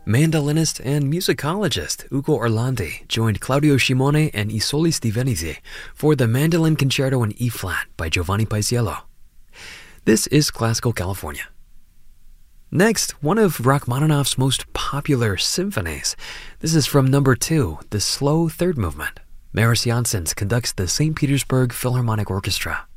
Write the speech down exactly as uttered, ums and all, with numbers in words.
Mandolinist and musicologist Ugo Orlandi joined Claudio Scimone and I Solis di Venezia for the Mandolin Concerto in E-flat by Giovanni Paisiello. This is Classical California. Next, one of Rachmaninoff's most popular symphonies. This is from number two, the slow third movement. Maris Janssens conducts the Saint Petersburg Philharmonic Orchestra.